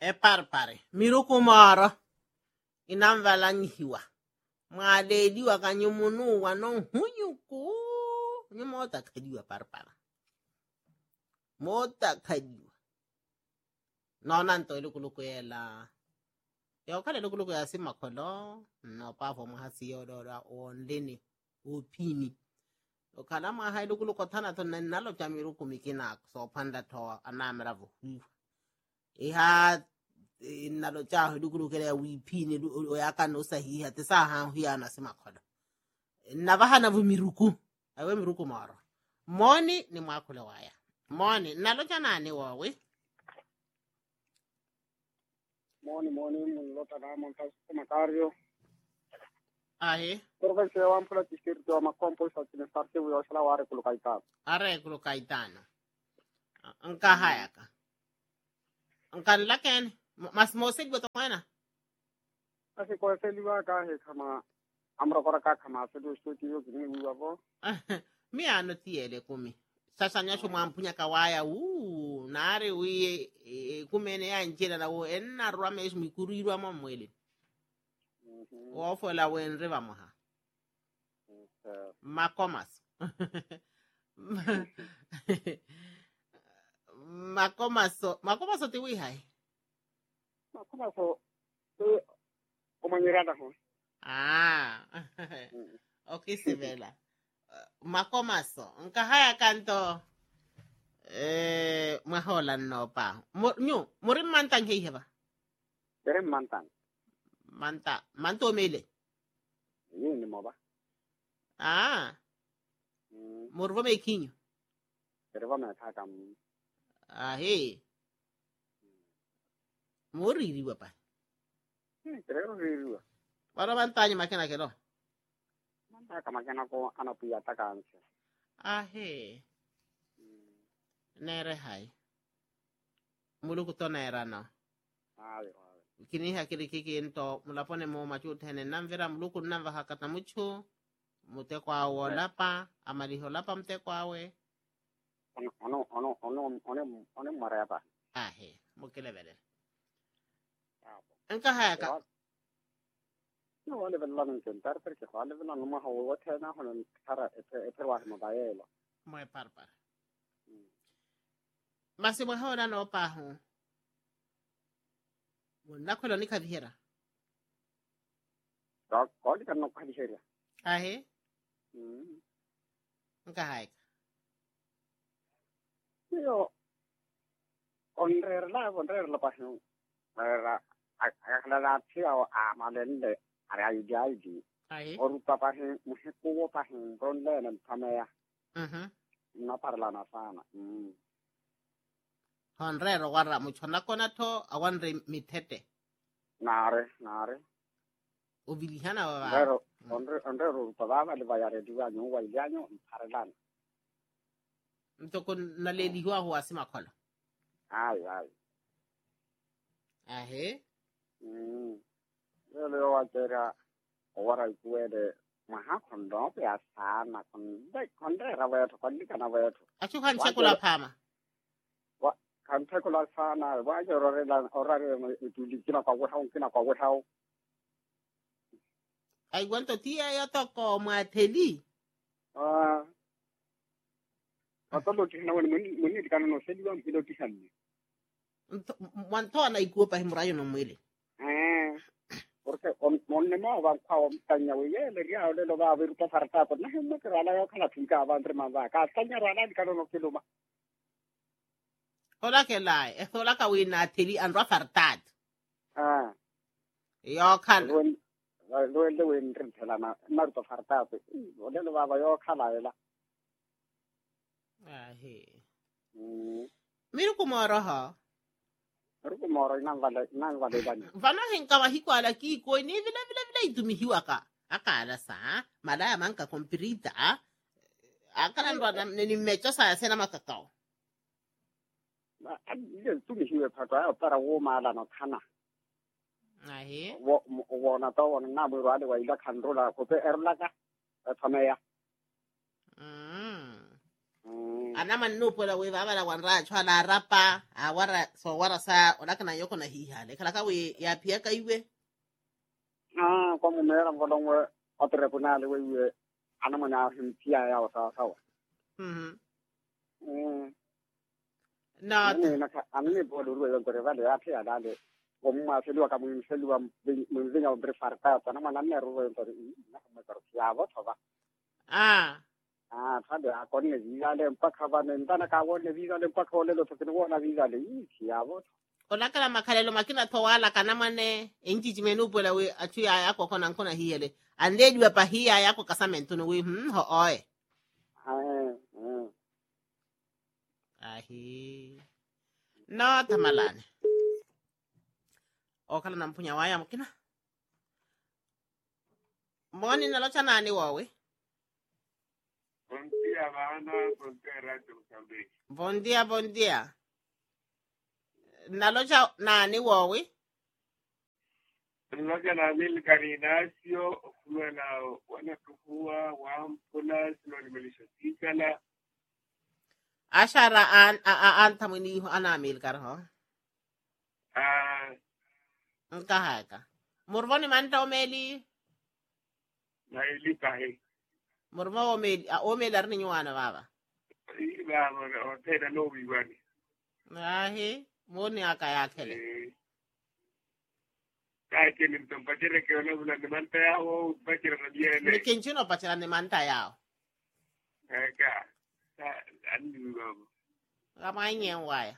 E parpare. Miruku moro. Inamvalanyiwa. Mwadediwa kanyumunuwa no hunyuku. Nyumota kadiwa parpara. Mota kadiwa. Nonanto ilukuluku yela. Yokale ilukuluku ya sima kolo. No pafo mahasi yodora ondeni. Upini. Okala maha ilukuluku tana to nalo chamiruku mikina. So panda to anamravu. Iha nalo chaho ilukuluku ya wipini. Oyaka no sahiha. Tesa hiya nasima kolo. Navahana vumiruku. Awe miruku moro. Moni ni mwakule waya. Moni. Nalo chanani wawe. Moni mulota na monta comentario. Ahe. Porque se van por aquí cierto ma compost al starte voy a la ware kulukaita. Are kulukaitano. Anka hayaka. Anka laken. Mas mosig beto mana. Así ko se liwa ka he kama amro kora ka kama se do studio gini wiwa bo. Mi ano tiele kumi. Sasa nyasho mwampunya kawaya. Nare kumene ya njira na enna rwame isu mikurirwa mwele. Wafo la wenre vamaha. Makomas. Makomaso tiwi hai. Makomaso omanyirada ho. Okay sivela. Makomaso. Nka haya kanto mahola no pa. Murim mantang hei heba. Murim mantang. Manto mele. Ni mo ba? Murvo me kinyo. Murvo me takam. Hey. Muri riwa pa. Creo riwa. Para bantanya makina kero. Manta makina ko anapiya takanse. Hey. Nere hai. Muluku to nera no. Kini hakiri kiki into mulapone mo machu tene namvera muluku namva hakata mucho mute kwa wolapa amaliho lapa mte kwawe ono marapa mukele vele enka hayaka no wale vela intentar perché wale vela no ma hawo tena hono tara eter wa mo bayelo mo parpar masi mo hawo no pa ho Wala ko ni kadhira. Ko di kan no kadhira. Nka haik. Yo onrer la passion. Akala tia amalende ara yujaidi. Oru papahin musiko pahin ronle na kamaya. Na parlana sana. Honrero warra mucho nakona to awanre mitete. Nare. Uvilihana wa. Rero, onrero pababa le vayare diwa nyo wa ilyanyo paralan. Mtoko naleli huwa asima kola. Ai. Leo wajera owara ikuwede maha kondo ya sana konde raweto kondika wetu. Achukan chekula pama. Kan tekula sana wajero rela orare itudikina kwa wetao. I want to tia yotoko mwateli. Atolo tina muni dikana no seliwa mpilo tisani. Mwanto na ikupa himurayo no mwili. Porque onne mo va kwa tanya weye le ya le lo va viru pa farta por na hemme kala yo kala tinka va entre ma va ka tanya rana dikana no kiloma. Hola que lai, hola ka wina teli andra fartat. Yo kan. Lo le wen rentela na to fartat. Ole lo va yo kala ela. Miru kumoro ha. Ruko moro nang vale bani. Vana henka mahiko ala ki ko ni vila itumihiwa ka. Akala sa mala manka kompirita. Akala ndo ni mecho sa sena makakao. Tumihiwa patwa para wo mala no kana. Wo na to wona na mu wale wa ila khandrola ko pe erla ka thameya. Anama nupo la we baba la wanra chwa la rapa wara sa olaka na yoko na hihale kala ka we ya pia ka iwe Kwa mumera ngolongwe otere kunale we anama na himpia ya sawa. no Ni na anni bodu ruwe ngore vale ati adale. Omma selua ka mun selua mun bre farta ta na manne ruwe ngore na ma ya bo thoba. Tade akone visa le mpaka bana ndana ka wone visa le mpaka ole lo tokene wona visa le ya bo. olaka la makalelo makina towala kana mane enjiji menu pola we atu ya yako kona nkona hiyele andejwa pa hiya yako kasamento no we ho oe ahi no tamalane okala nampunya waya mukina moni nalocha nani wawe Bondia bana kontera tukabe. bondia nalocha nani wawe Nalocha na mil Carinacio kuena wana kufua wampula sino nimelisha tikala. ashara an tamuni ana milkar ho nka haka murvoni manta omeli na ilikahe. murmo omeli arni nywana baba Iba mo tena no biwani. ahi moni aka yakele Kaya ni mtampatire ke wala bula ni manta yao bakira na biene. nikinchino pachira ni manta yao Kaya andi biwamo. kama inyen waya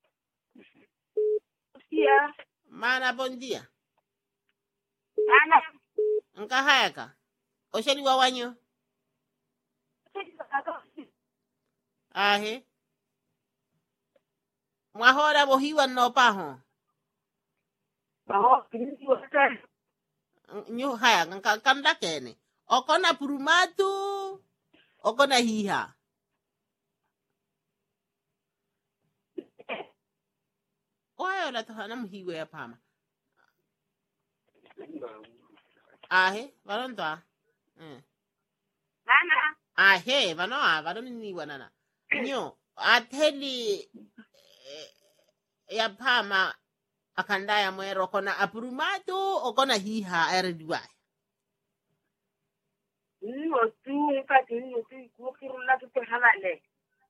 Iya. mana bondia Ana. nka haka osheli wawanyo ahi mwahora bohiwa no paho Baho kini wata. nyu haya nka kanda kene okona purumatu okona hiha oyo la tahana mhiwe ya pama ahe varonta Ana. ahe vano ni wanana nyo atheli ya pama akanda ya mwero kona apurumatu okona hiha erediwa Ni otu mpati ni otu kukirula tupehalale.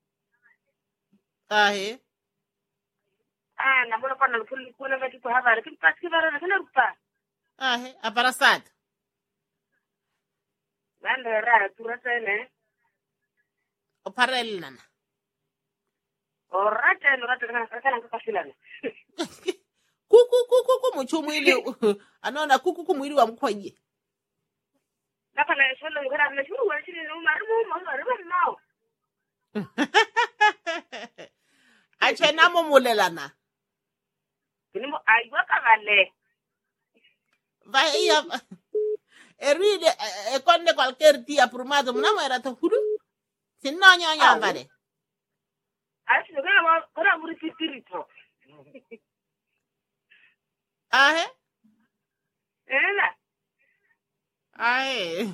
ahe Ana mbona pana kuna vati tuhabari kimpati kibara na kana rupa. ahe aparasat Wanda ra turasene. oparel nana Orata no rata kana kakashilana. kuku muchumwili anona kuku mwili wa mkwaje Naka na sholo ngara na shuru wa shiri no maru mao. ache namo mulelana Kini mo aywa kavale. vaya eride konde cualquier día aprumado mnamo era to huru sinno nyonya vale Asi no kana muri kitirito. ahe Ela. ahe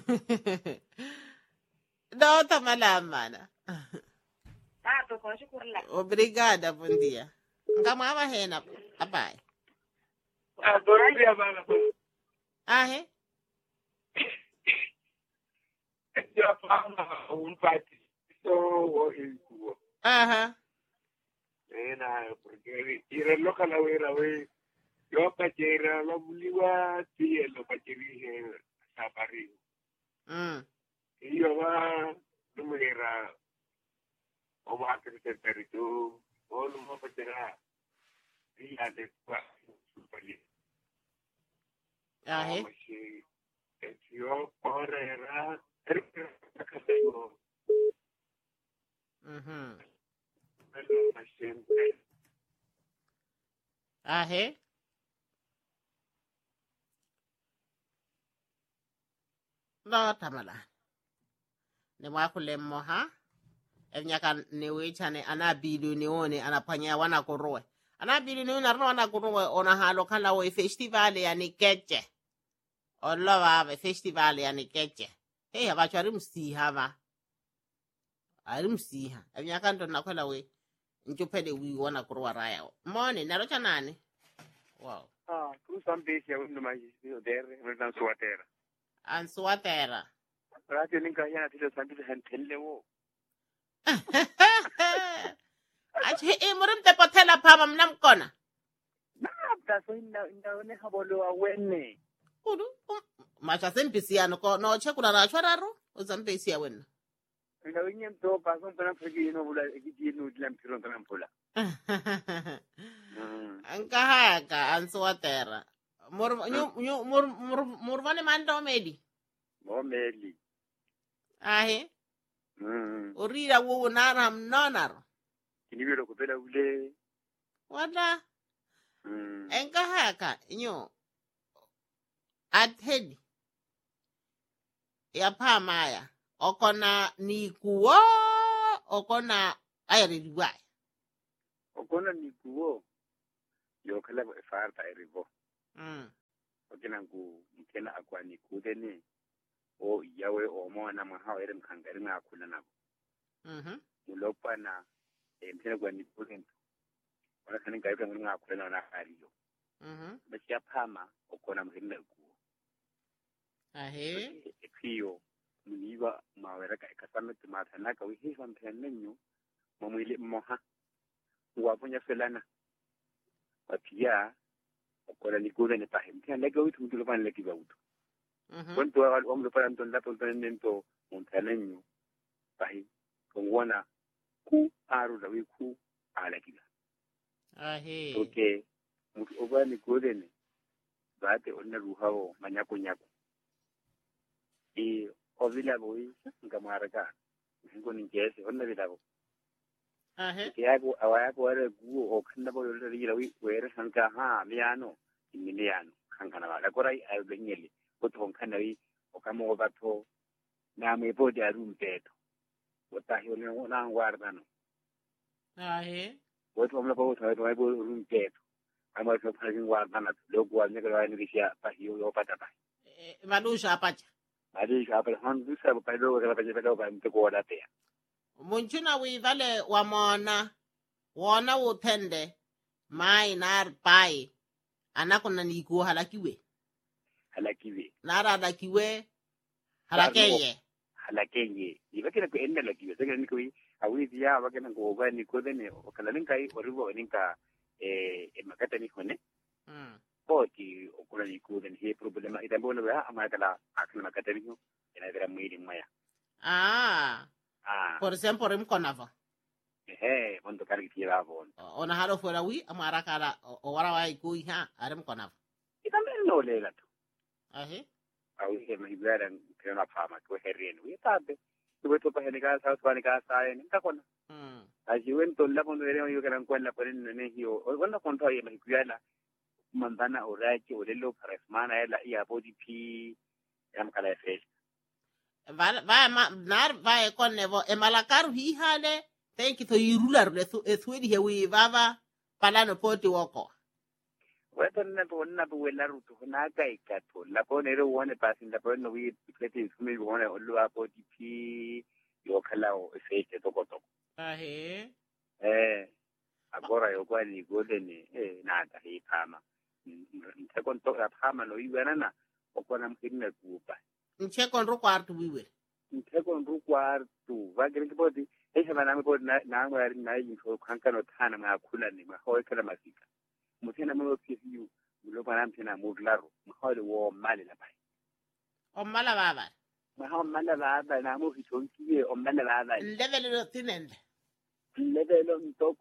no tamala mana To ko shukurla. obrigada bom dia ngamama hena abai Bondia bana. ahe Ya fama un pati. So wo ilkuwa. aha Ena porque ir loca la we yo pachera lo buliwa ti lo pacheri sapari. Iyo va numera o va que se perito o no mo pachera ya de kwa supali. ahe Yo porera ahe no tamala ne mwakule moha enyaka ne wechane ana bilu ne one anapanya wana koroe ana bilu ne una wana koroe ona halo kala we festival ya nikeche olla va festival ya nikeche hey abachari msi hava ari msiha anyaka ndo nakwela we nchupede wiwona kurwa raya mone nalo cha nani wow tu sambesi ya wendo majisio dere wendo suatera ansuatera radio ninka yana tilo sambesi hantelle wo ache imurim te potela pama mnamkona nada so inda habolo awene kudu macha sempisi yano ko no chekula na chwararo uzambesi ya wena inda winye mto paso mpana friki ino bula ekiti ino dila mpiro mpana mpula Angkahaka ansuatera murvane mando medi Momeli ahe urira wo nara mnonaro kinibiro kupela ule wada Angkahaka athedi ya pamaya okona nikuwo okona ayiriwai okona nikuwo yo kala farta erivo okina ngu mkena akwa nikude ni o yawe o mona mahawa ere mkangari na akula nabo mulopana mkena kwa nikude wana kani ngaipa ngani akula na akariyo basi ya pama okona mkena kuwo ahe ekiyo muniba mawera ka kasame tumata naka wihi wampennenyo mamwile moha waponya felana apia okora nikude ne pahem kan lega witu tulo pan leki bautu konto al omlo pan ton la ton nento montanenyo pahi kongwana ku aru da wiku ala kiga ahe okay mutu oba nikude ne bate onna ruhawo manyako nyako ovila boy ngamaraka ngo ninjese onna bilabo ahe yako awayako wale guo okanda bo le rira wi were sanka ha miano imiliano kankana wala korai abenyele boto nkana wi okamo bato na me bodi arumteto botahi ole na ngwardano ahe boto omla bo tayo bo rumteto ama so pagi ngwardana logo wa nyeka wa nirisia pahiyo yo patata valusha apacha adi shapel han dusa ba pelo ga pelo ba mtego wala te munchuna wivale wona uthende mai nar pai anakona niku halakiwe nara halakeye ibakira ko enna lakiwe sega niko awizi ya bakena ngo ba niko dene okala ninkai oribo ninka makata ni hone poti okula niku dene he problema itambo no ba amakala akna makata ni ho ina vera mwili maya por ejemplo rimkonava mondo kali tira bon ona halo fuera wi amara kala owara wa ikui ha arimkonava itambe no lela tu ahe awi he mahibara tena fama ko herren wi tabe tuwe to pahene ka sa twani ka sa ni takona ajiwen to la bondo ere yo kana kwalla ponen ne hiyo wanda konto ye mahibara mandana orachi olelo paresmana ela ya body p yam kala fe va konnevo emalakaru hihale thank you to irular le swedi he wi baba palano poti woko weton na wela ruto na kai kato la ponere wone passing la ponno wi pleti sumi wone olwa poti pi yo kala o fete to koto ahe agora yo kwani golden nada hi pama ntakon to pama no iwanana okona mkinna kupa nchekon ro kwartu wiwe ntekon ru kwartu vagere bodi bana me bodi na ngari na yinfo kankano thana ma khula ni ma hoy kala masika muthena mo pfiu lo bana mthena mo dlaro ma hoy wo mali la bai o mala baba ma ho mala baba na mo fitonki o mala baba level lo tinende level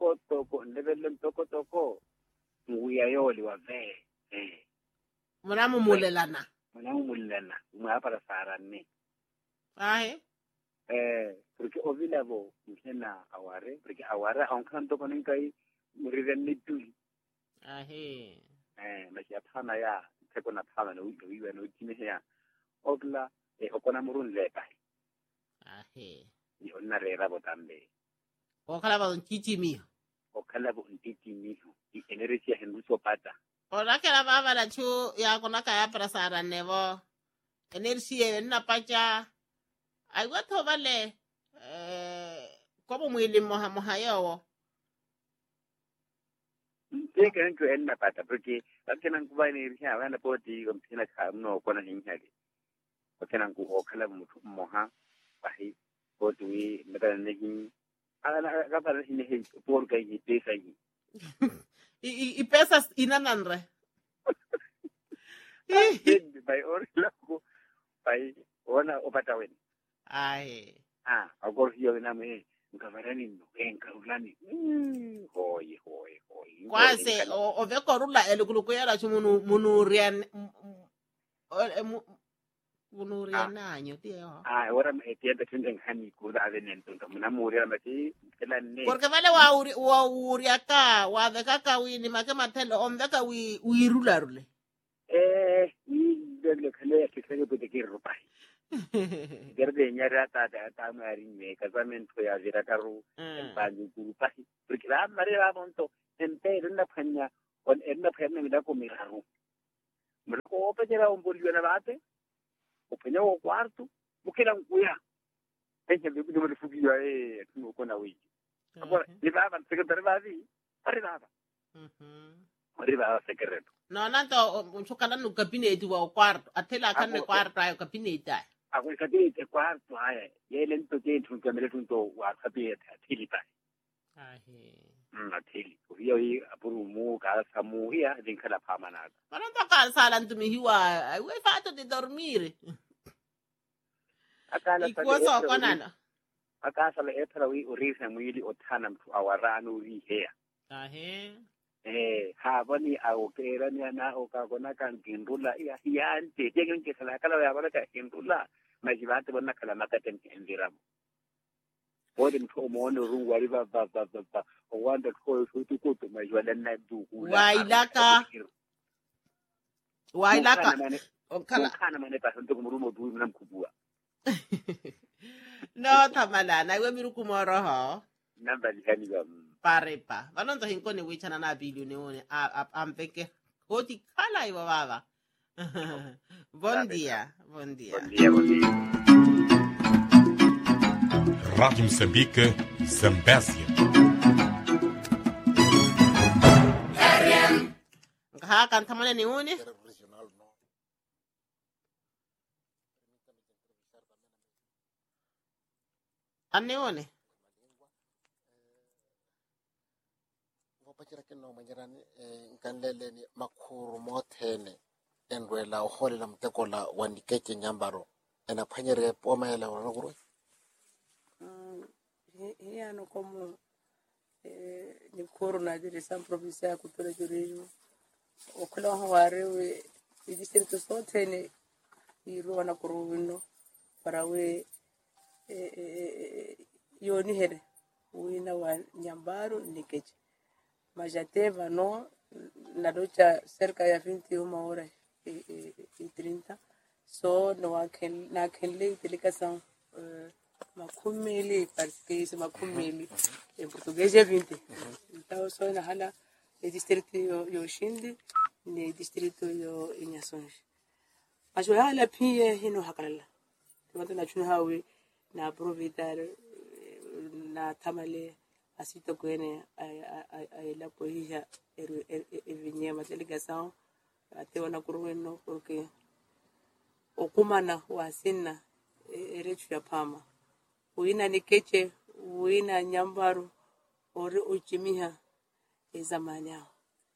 ntoko nguya yoli wa ve mona mulelana mwa para sarane ahe porque ovila bo mthena aware porque awara onkanto konin kai muriren nitu ahe masia phana ya tekona phana no wiwa no tine ya ogla okona murun leta ahe ni onna rera botambe okala ba nchichi mi okala bo ntiti mi i energy ya henduso pata ola kala baba la chu ya kona kaya para sara nevo energy na pacha ai wato vale Kobo mwili moha yawo. Ke kan ko en na pata porque akenan ku bani riha wana poti ko tina ka no ko na hinhali akenan ku o kala mutu moha pahi poti meta ne hin ana ka para hin he por kai hi pesa hi I pesas inanandre. By or lako by ona opata wen. Ai. Agor hiyo na me ngavarani no enka ulani. Hoi. Kwase o veko rula elukuluku yala chumunu munurian munurianaño tío. Ahora me tiende tenden hani kuda venen tunta muna muria mati kelane. Porque vale wa uriaka wa veka wini make matelo omveka wi rule. Dele kale kike bude kirrupa. Gerde nyara ta mari me casamento ya vira taru en banyu kurupa. Porque la mare va monto entero na panya on enna panya me da ko miraru. Me ko opera un bolio na bate. O penya o quarto, porque não cuia. Tem que ver como ele fugiu aí, no Conaui. Agora, levava, secretário ali, arrivava. Arrivava secreto. No, nanto, chukala no gabinete wa quarto, atela kanne quarto ay gabinete. Agora gabinete quarto ay, ele não tem um câmera junto o gabinete, atilipa. Atili. Hiyo hii apuru mu ka samu hiya din kala pamana. Mananto ka salan tumihiwa, we fato de dormire. Akala sa konana. Akasa le etra wi urisa mwili otana mtu awarano ri hea. Ha bani au kera ni ana o ka kona kan kindula ya ante tegen ke sala kala ya bana ka kindula majibate bana kala makaten kindiramu. Ode mtu muone rungwari ba wanda ko futu kutu majwalan na du wailaka kana mane pa ndo murumo du mnamkubua. No tamalana we miru kumoro ho namba lihani ba parepa vanonzo hinkoni wichana na bilio neone ampeke koti kala iwa baba. Bom dia. Rádio Moçambique, Zambésia. Ngaha kantamane ni une? Anne one? Vopachira kino manjarani nkanlele ni makuru mothene endwela uholela mtekola wandikeche nyambaro ena phanyere pomaela wana kurwe. Ano como ni koro na direção provincial ya cultura jurídico o kula haware we distrito sote ni iruwa na kuruvino para we yoni here wina wa nyambaro nikeche majateva no na docha cerca ya 21 horas y 30 so no na kenle delegação makumeli parce que isso makumeli em português é 20 então só na hala o distrito yo shindi ni distrito yo inyações mas o hala pia hino hakala quando na chuna hawe na aproveitar na tamale asito kwene ai la poia vinha uma delegação até ona kurueno porque okumana wasina erechu ya pama uina nikeche uina nyambaru ore uchimiha zamani yao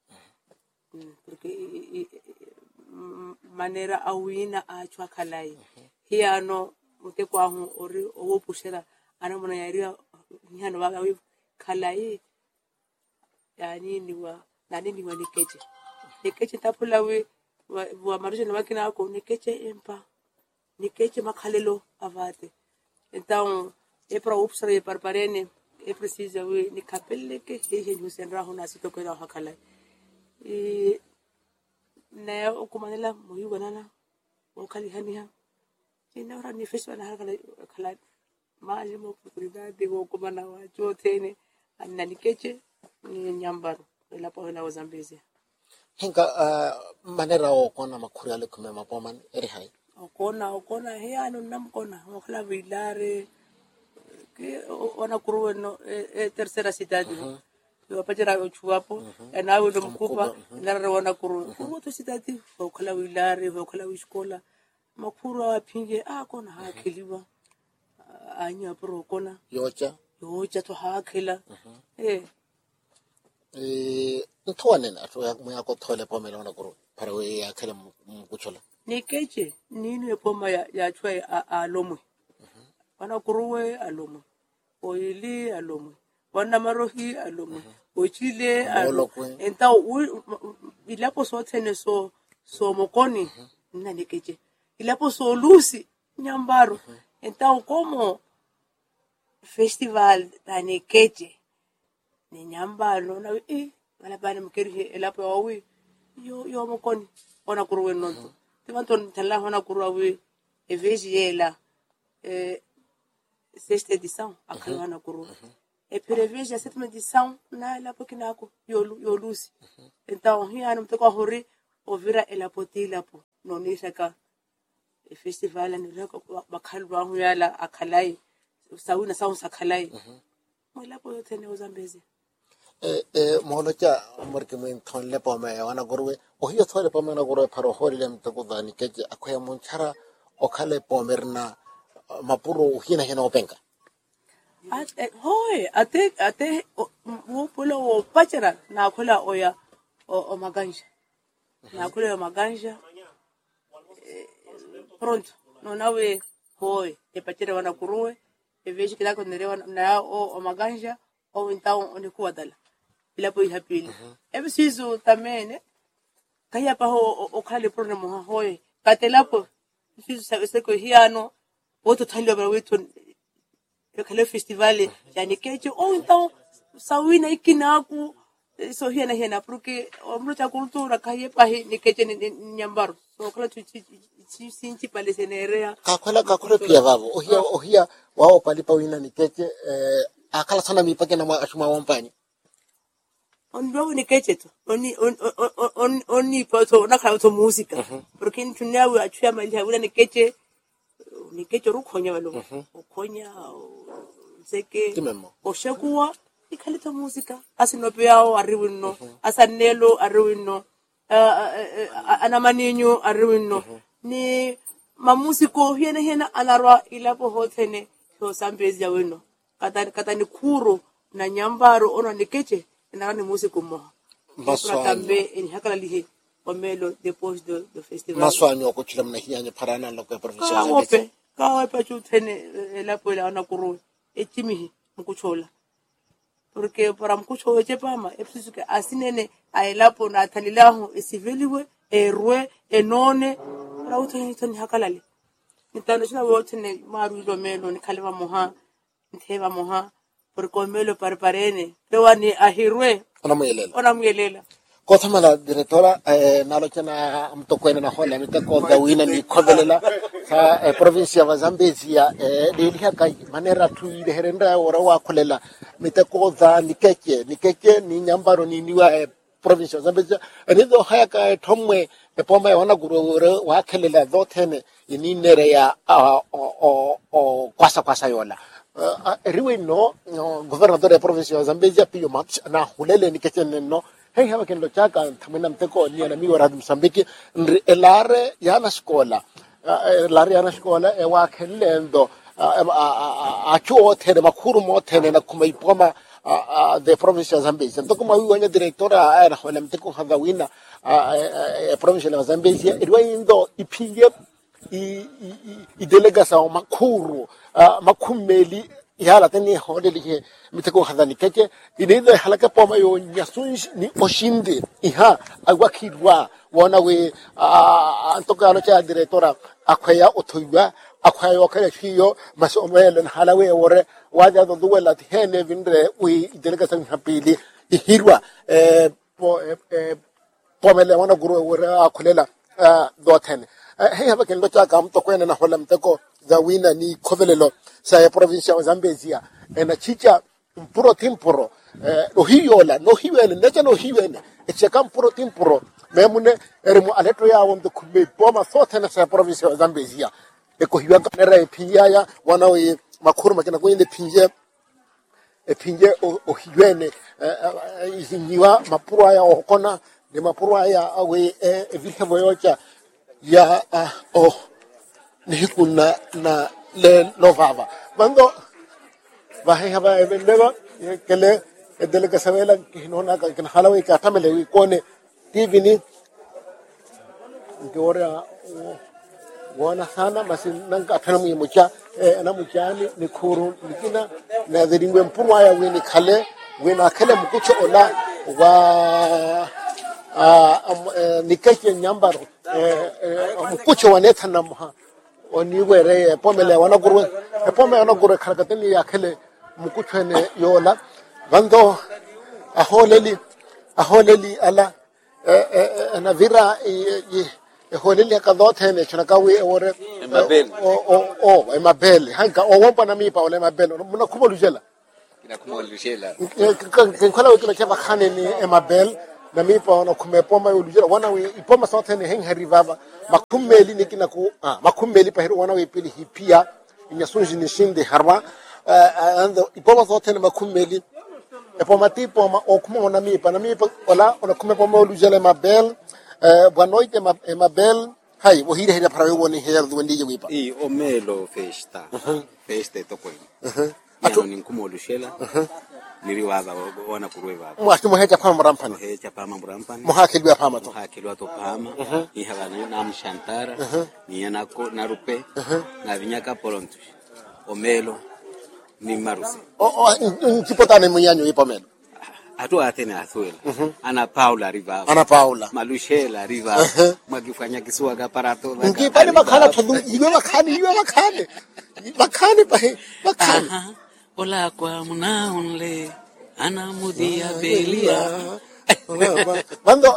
porque manera awina achwa kalai hiano mutekwahu ore owo pushera ana mona yaria nyano baga wi kalai yani niwa nikeche tapula we wa marisho na makina ako nikeche empa nikeche makhalelo avate então é para observar e preparar é preciso we ni kapelle ke he no senra hona sito ko hakala e ne o kumanela moyi wanana o kali hania ina ora ni festival na kala maji mo private go kumana wa chotene anna nikeche ni nyambaro la po na Zambezia hinga manera o kona makhuri ale kume mapoman eri hai okona he ano namkona okla vilare porque wana kuruwe no tercera cidade yo pajera yo chuapo na we ndo mkupa na wana kuruwe to cidade ho khala wilare ho khala wiskola makuru aphinge kona ha kheliwa anya pro kona yocha to ha khela ntone na to ya mo ko thole pomela wana kuruwe para we ya khela mkuchola nikeche nini poma ya chwa a lomwe wana kuruwe alomwe oili alomwe wana marohi alomwe ochile alomwe enta ilapo so tene so mokoni na nikeche ilapo so lusi nyambaro enta como festival ta nikeche ni nyambaro na wala bana mkeri ilapo wawi yo mokoni wana kuruwe nonto timanton tala wana kuruwe evejiela 6 edição akala wana kuruwe preveja 7 edição na ilapo kinako yo lusi então hiano mtoko hori ovira elapoti lapo nonisaka festival ni reko bakhalwa huyala akhalai sawina sawu sakhalai molapo yote ne uzambezi moholocha morke men thonle pome wana gorwe ohiyo thole pome na gorwe pharo horile mtoko dani keje akoya monchara okhale pomerna mapuro hina openka ate pulo o pachera na kula oya o maganja na kula o maganja pronto no nawe pachera wana kuruwe vejo que lá quando na o maganja ou então onde kuadala ila po ihapili preciso também né kaya pa o khale problema hoye katelapo preciso saber que hiano outro thalio para weto khale festival ya nikeche ou então sawina ikinaku so hiana porque o mruta cultura kaya pa nikeche nyambaro so kala sinchi pale senerea kakhola pia babo ohia wao palipa wina nikeche akala sana mipake na ashuma wampani ondo nikeche to oni pato na kala to musica porque ntunawe achia mali habula nikeche rukhonya balo ukhonya seke oshakuwa ikaleta musica asinope yao ariwino asanelo ariwino anamaninyo ariwino ni mamusiko hiena anarwa ilapo hotene so sambezi ya wino kata ni kuro na nyambaro ona nikeche na ni musiko mo tambe en hakala lihe omelo depois do festival maswanyo ko chilam na hianya parana lo ko provincial kawa pa chutene ilapo ila ona kuro echimihi mkuchola porque para mkucho chepama preciso que asinene ailapo na talilahu esiveliwe erwe enone rawtani tan hakalale nitano sina wotene maru do melo ni kalima moha nteba moha porque melo parparene pewani ahirwe ona muyelela ko thamala directora nalochana mtokwena na hola mitako gawina ni khobelela sa provincia wa Zambezia deliha kai manera tu ile herenda ora wa kholela mitako za nikeche ni nyambaro ni niwa provincia wa Zambezia rizo haya ka thomwe poma wana guru wa khelela dothene ini nere ya kwasa yola riwe no gobernador de provincia wa Zambezia pio match na hulele nikeche no hey hawa kendo chaka thamena mteko ni na miwa radu Msambiki elare yana skola wa khelendo achu othere makuru mothene na kuma ipoma the province of Zambezia ntoko mawiwanya directora era hola mteko hadawina province of Zambezia irwaindo ipinge i delegasa makuru makumeli yala tani hodeli miteko hadani keke inida halaka poma yo nyasunji ni oshinde agwakirwa wana we antoka alocha directora akwaya othoywa akwaya okaya hiyo masomelo halawe wore waja do duwela hene vindre we delegation hapili ihirwa pomele wana guru wore akulela doten haba ken locha kam to kwena na hola mteko za wina ni khovelelo sa provincia wa Zambezia ena chicha mpuro timpuro ohiyola no hiwene necha no hiwene echeka mpuro timpuro memune erimu aleto ya wonde kume boma sote na sa provincia wa Zambezia eko hiwa kamera pia ya wana we makuru makina kwende pinje ohiyene hinyiwa mapurwa ya okona de mapurwa ya awe vile voyocha ya nihikuna na le lovava bando vahe haba ebendeba kele edele kasawela kinona kan halawi ka tamele wi kone tivini ngora wana sana masin nanga atanamu mucha na muchani ni kuru nikina na ziringwe mpurwa ya weni khale wena khale mukucho ola wa nikache nyambaro mukucho waneta na mha oniwere pomele wana gurwe khalakateni ya khale mukucho ne yola bando aholeli ala na vira holeli kadothe ne chunakawi ore emabel hanka owompa na mipa ole emabel muna kumolujela nkhola wekina chava khane ni emabel na mipa ona khumepoma ulujela wana we ipoma sothe ne heng harivava makhumeli nikina ku makhumeli pahiru wana we pili hipia inyasunji ni shinde harwa ando ipoma sothe ne makhumeli epoma tipo ma okuma na mipa ola ona khumepoma ulujela emabel bwanoite emabel hai wohire hira para woni her dundi wipa omelo festa tokoi atu ninkumolushela niriwaza wana kurweva mwatu moheja pama rampani mohakilwa pama to pama ihagana na mshantara niyana ko narupe na vinyaka polontu omelo ni marusi nkipotane munyanyo ipomelo atu atena athuela ana Paula riva malushela riva magifanya kisuwa gaparato ngipani bakhala thodu iwe bakhane ola kwa munaunle ana mudia belia bando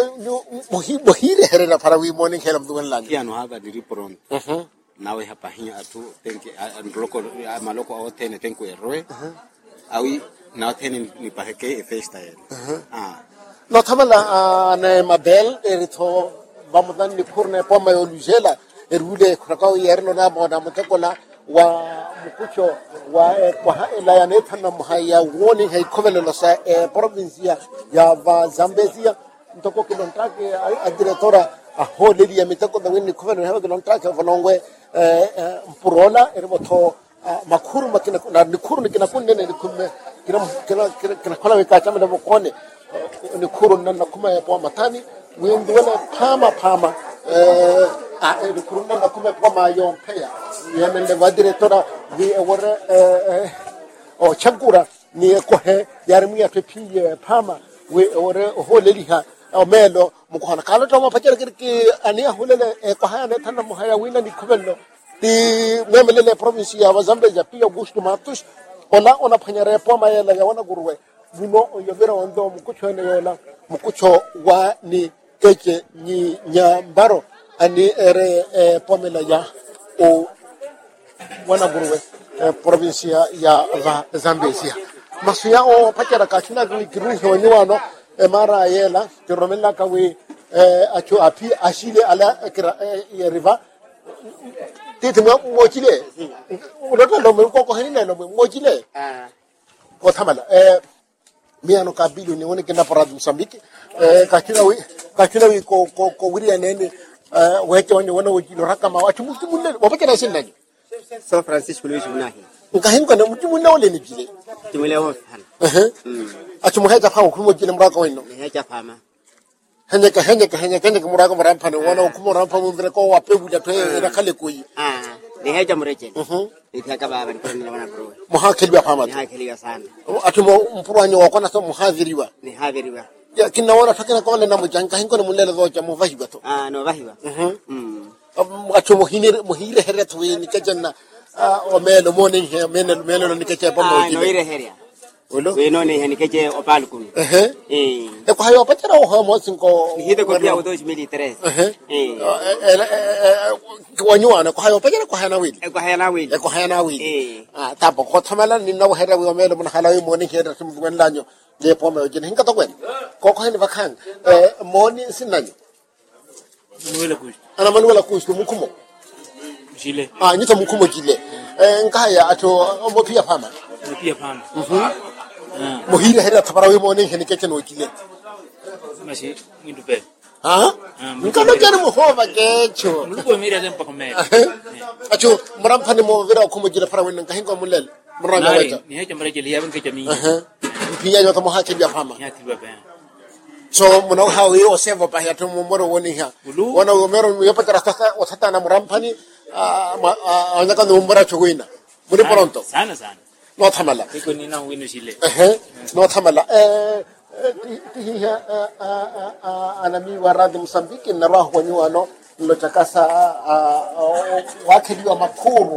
mohire herena para wi morning hela mduwan lang kiano haba diri pronto nawe hapa hinya atu tenke androko maloko otene tenku eroe awi na tene ni paheke festa no thamala na mabel erito bamudan ni kurne poma yolujela erule krakao yerno na moda mutakola wa mukucho wa kwa ela ya nethana muhaya woni hay kovelelo sa provincia ya Zambezia ntoko kilontrake a diretora a holeli ya mitako da wini kovelelo ha kilontrake vonongwe mpurola erimoto makuru makina na nikuru nikina kunne ne kumme kina kola weka chama da bokone nikuru na kuma ya po matani windu wala pama nikuru na kuma po ma yompea yemende va diretora vi ore chagura ni kohe yarmu ya pepi pama we ore holeli ha omelo mukona kalo to mapachera kirki ani holele ko haya thana muhaya wina ni kubello ti memelele province ya Zambezia pia gusto matus ola ona phanyare poma yela ya wana gurwe buno yobera ondo mukucho ne yola mukucho wa ni keche ni nyambaro ani ere pomela ya o wana gurwe province ya Zambezia masuya o pachara kachina kiruhi wanyano mara yela kiromela kawe acho api ashile ala river tete mochile uloto lo mko henina lo mochile ko thamala miano kabilu ni woni kenda para Mozambique kachina wi ko wiri nene weche wana wojilo rakama wachu mutimunne wapakera sinnaji San Francisco Luis Munahi ngahinko ne mutimunne ole ni jile timule wo achu muheja pa ukumo jile mraka wino heja pama henya muraka marampane wana ukumo rampa mumvire ko wapebuja to na kale koyi ni heja mureche ithaka baba ni wana pro muhakiliwa pama muhakiliwa sana atumo mpurwanyo wakona so muhadhiriwa ni hadhiriwa ya kina wana fakina ko le na mujanga hinko ne mulele zoja muvahiba to no vahiba atumo muhire heret wi ni kajanna o melo morning he melo ni kacha pa mo no ire heria we no ni hani keje opal kun ko hayo patera o mo sinko hide ko pia 2003 wanywana ko hayo patera ko hana wili ko hana wili tapo ko thamala ni no hera wi melo mun halawi mo ni hera tum wen lanyo le po me jin hinka to gwen ko hani bakhan mo ni sinanyo wala ku ana man wala ku mukumo jile nyito mukumo jile nkaya ato mo pia pama mo hira hera tabarawi mo ne hene kete no kile masi ngindu pe nkano jana mo hova kecho mluko mira tempa komela ato murampani mo vira ko mo jira parawi nka hingo mo lel muranga wacha ni hecha mreje liya benke jami pia yo mo ha ke bia pama ya tiba pe so muno hawe o sevo pa ya to mo moro woni ha wana o mero yo patara sasa o tata na murampani anyaka no mbara chogoina muri pronto sana no thamala iko ni na winu shile no thamala anami waradi Msambiki na roho wani wano lo takasa wakiliwa makuru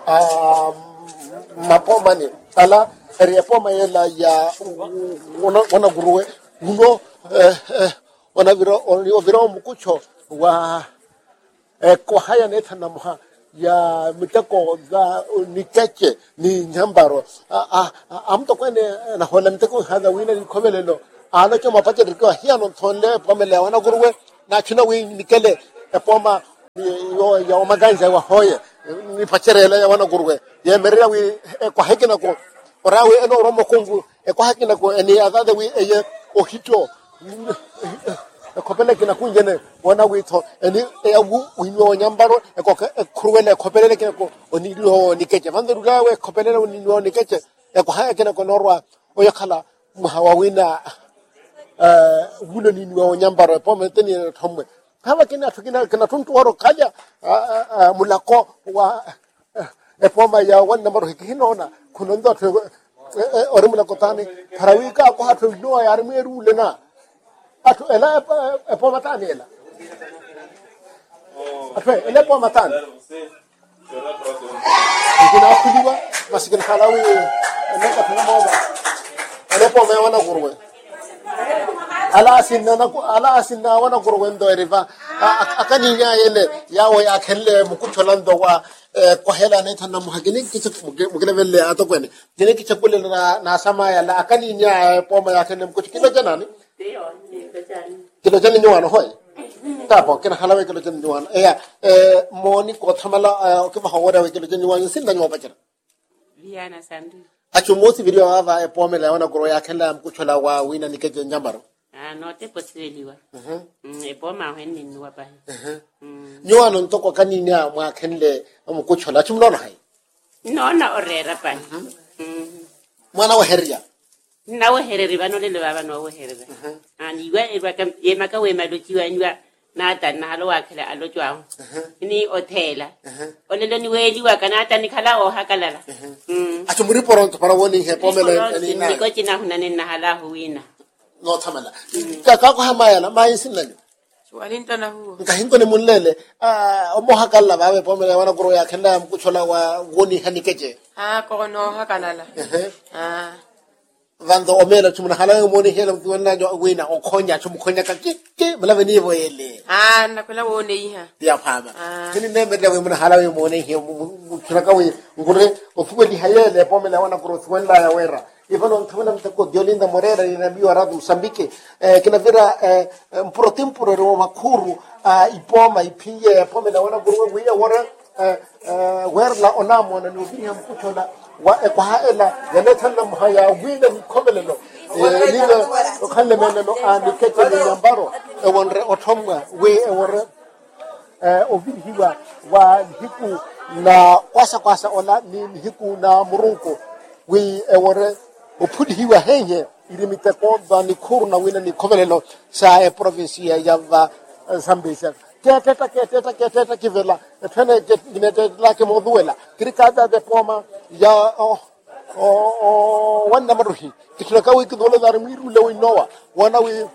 mapoma ni ala repoma yela ya wana guruwe uno wana viro mkucho wa kwa haya neta na mha ya miteko za nikeche ni nyambaro amto kwene na hola miteko hadha wina ni komelelo ala choma pache rikwa hiya no thonle pomele wana guruwe na chuna wi nikele poma yo ya omaganja wa hoye ni pachere ya wana guruwe ya merira wi kwa hekina ko orawe eno romo kungu kwa hekina ko eni adade wi eye ohito kopele kina kunjene wana wito eni ewu winyo nyambaro ko kruwele kopele kina ko onilo nikeche vandurulawe kopele onilo nikeche ko haya kina ko norwa oyakhala muhawawina wulo ni wo nyambaro pome teni thomwe hawa kina tukina kina tuntu waro kaja mulako wa poma ya wan number hikinona kunondo ore mulako tani parawika ko hatu no yarmeru lena atu ela poma tani ela atu ela poma tani kuna kuliwa masikin khalawi naka tunamoba ela poma wana gurwe ala asinna wana gurwendo riva akani nya yele yawo ya kelle mukutolando wa ko hela ne tan muhagini kiche mugele velle ato kwene jene kiche kulle na sama ya la akani nya poma ya kenne mukutilo janani kilo jani nywana hoy tapo kena halawe kilo jani nywana moni ko thamala ke mahawara we kilo jani nywana sinda nywa pachara viana sandu achu mosi video ava poma la wana gurwa ya kella mukutola wa wina nikeje nyambaro no te posiliwa poma hwenni nwa ba nywana ntoko kanina mwa kenle mukutola chumlona hai nona orera pa mwana wa heria na wo hereri bano le baba no wo hereri ani wa e baka e maka we maluchiwa nywa na ta na lo wakhala alo twa ni otela olelo ni we liwa kana ta ni khala o hakalala acho muri poronto para woni he pomele ni na ko china hunane na hala huina no thamala ka ko hamaya na mai sinani walinta na huo ngahinko ne munlele omo hakalla babe pomele wana gro ya khenda mkuchola wa woni hanikeje ko no hakalala vando omela chumna hala moni hela mtuwana jo wina okhonya chumkhonya ka kike mlave ni boyele na kula wone iha ya phama kini nembe lewe mna hala we moni he muthraka we ngure ofuwe di hayele pomela wana gro thwenda ya wera ivano mtwana mtako diolinda morera ni nabii wa radu Msambiki kina vira mpuro temporary wa makuru ipoma ipinye pomela wana gro we ya wora werla onamo na nubiha mkuchola wa ekwaela yanetana mhaya wina mkomelelo lilo okalle menelo anikete ni nyambaro ewonre otomwa we ewore ovihiwa wa hiku na kwasa ola ni hiku na murunko we ewore opudhiwa henye ilimite kwa ni kuru na wina ni komelelo sa province ya Zambia keteta kivela tena ginete lake modhuela kirikada de poma ya wana maruhi kitulaka wiki dole dar miru le winowa wana wi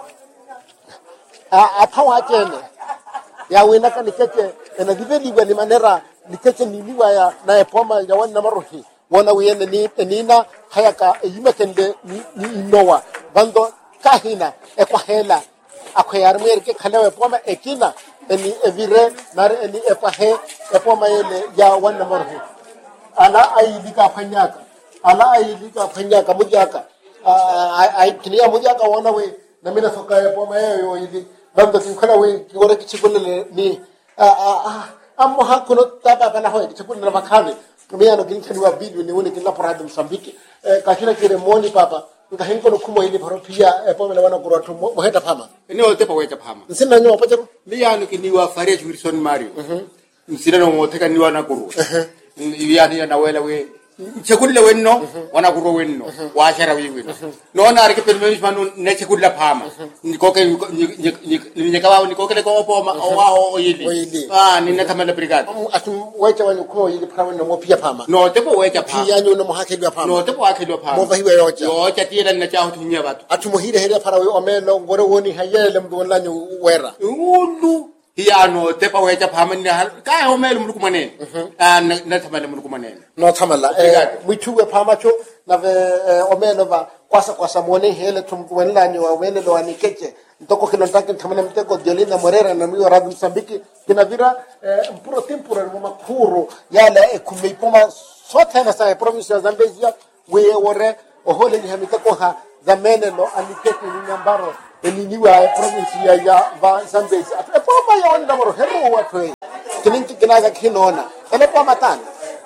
atawa tene ya wina kan kete na diveli bali manera nikete niliwa ya na poma ya wana maruhi wana wi ni nina hayaka yimakende ni nowa bando kahina ekwahela akhayar mer ke khalewe poma ekina eni evire nar eni epahe epoma yele ya wana marhu ala aidika phanyaka mujaka ai kiniya mujaka wana we namina soka epoma yo yidi bando kinkhala we kiwore kichikulle ni ammo hakuno taba bana hoye kichikulle na makhabe miano kinchani wa bidu ni uni kila porado Msambiki kashina kire moni papa ngahenko no kumo ili paropia pomela wana kuratu moheta pama ni ote pa wecha pama nsina nyo pacha miano kiniwa Faria Wilson Mario nsina no ngoteka niwa na kuru yani na wela we chekulle wenno wana kuro wenno wa shara wiwi no na arke permemis manu ne chekulla pama nikoke nyekawa nikoke ko poma wa oyili ni na tamala brigade atum wecha wanyu ko yili pama no pia pama no te ko wecha pama pia nyu no mohakeli pama no te ko akeli pama mo vahiwe yocha tira na chaho tunya batu atum hire para we omelo ngore woni hayele mdo lanyu wera ulu hiano te pa wecha pama ni ka omelo mdu kumanene na tamala mdu kumanene no tamala mwichuwe pama cho na ve omelo va kwasa mone hele tumwenlanyo wa wele lo anikeche ntoko kinotaka tamana mteko Diolina Morera na miwa Radio Msambiki kinavira mpuro tempura makuru yala kumeipoma sote na sa province ya Zambezia we wore ohole ni hamiteko ha zamenelo anikete ni nyambaro eliniwa province ya Zambezia epoma ya onda moro hero watwe kininki kinaga kinona elepo matani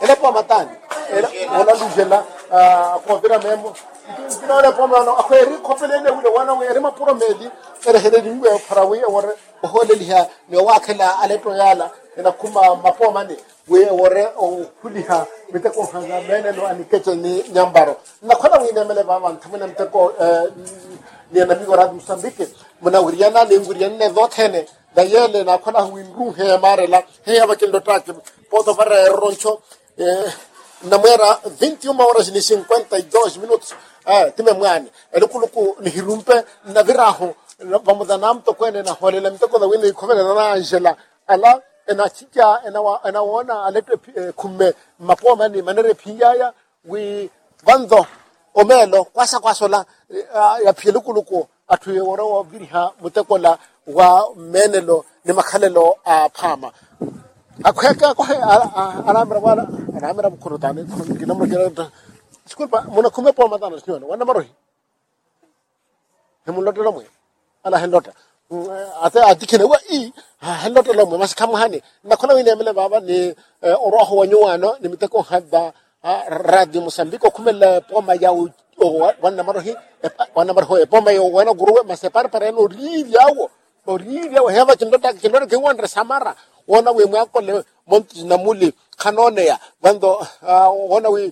wala lujela kwa vira memo kinona poma no akweri kopelele ule wana we rema puro medi hele niwe parawe wore ohole liha ni wakala aleto yala ina kuma mapoma ni we wore kuliha miteko hanga menelo anikeche ni nyambaro na kona wine mele baba ntamena mteko ni na migo Radio Msambiki muna wiriana ni wiriana zothene da yele na kona winru he marela he abakendo take poto para roncho na mwera 21 horas ni 52 minutos time mwani elukuluku ni hirumpe na viraho pamoja na mto kwene na holela mtoko da wine ikomela na Angela ala ena chicha enaona alete kume mapoma ni manere piyaya we vanzo omelo kwasola ya pilukuluku atuye wora wa viriha mutekola wa menelo ni makhalelo phama akhweka ko aramra mkurutani kinamro kera disculpa mona kume poma tana sino wana marohi hemulota lomwe ala helota ata adikene wa helota lomwe masikhamhane nakona wine mele baba ni oroho wanyuano ni miteko hadda Radio Msambiki kumela poma ya wana marohi poma yo wana guruwe masepar pareno riyawo heva kindota ke wandre samara wona we mwako le monti na muli kanone ya bando wona we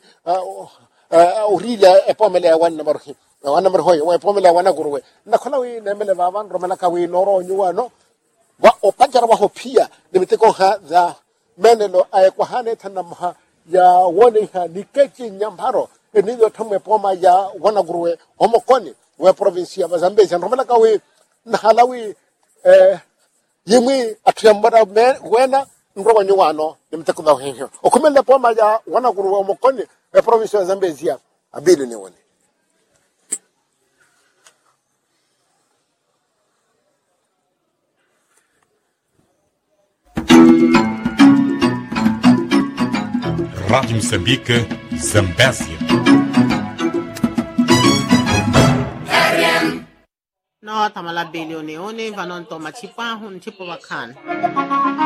urila epomele ya wana marohi we epomele ya wana guruwe na kona we nemele baba romela ka we noro nyuano wa opajara wa hopia nimiteko ha za menelo ayekwa hane tanamha ya wone ha nikechi nyambaro enizo tome poma ya wana guruwe homokoni we province ya Zambezia romela ka we na halawi yimi atuyambara wena ngroba nyuano nimiteko da henyo okumela poma ya wana guruwe homokoni we province ya Zambezia abili ni wone Rádio Moçambique, Zambésia. No tamala bilioni one vanon to machipa hun chipo bakan